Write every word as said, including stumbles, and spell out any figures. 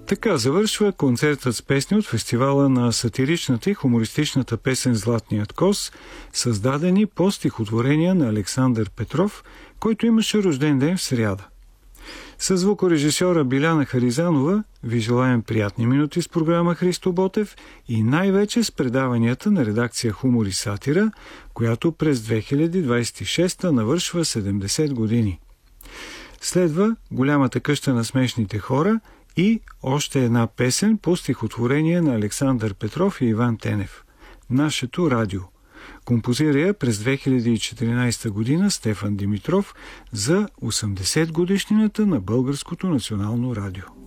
Така завършва концертът с песни от фестивала на сатиричната и хумористичната песен «Златният кос», създадени по стихотворения на Александър Петров, който имаше рожден ден в сряда. С звукорежисьора Биляна Харизанова ви желаем приятни минути с програма Христо Ботев и най-вече с предаванията на редакция «Хумор и сатира», която през две хиляди двадесет и шеста навършва седемдесет години. Следва Голямата къща на смешните хора и още една песен по стихотворение на Александър Петров и Иван Тенев. Нашето радио. Композира я през две хиляди и четиринадесета година Стефан Димитров за осемдесет годишнината на Българското национално радио.